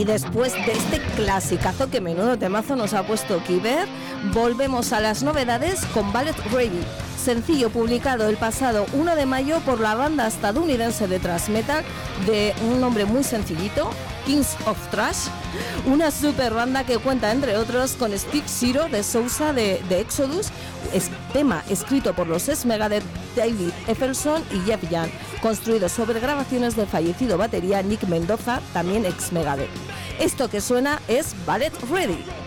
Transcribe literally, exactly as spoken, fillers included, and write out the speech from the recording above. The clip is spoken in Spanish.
Y después de este clasicazo, que menudo temazo nos ha puesto Kiber, volvemos a las novedades con Ballet Ready, sencillo publicado el pasado uno de mayo por la banda estadounidense de thrash metal de un nombre muy sencillito, Kings of Thrash, una super banda que cuenta entre otros con Stick Zero de Sousa de, de Exodus, es tema escrito por los ex Megadeth David Effelson y Jeff Young, construido sobre grabaciones del fallecido batería Nick Mendoza, también ex Megadeth. Esto que suena es Ballet Ready.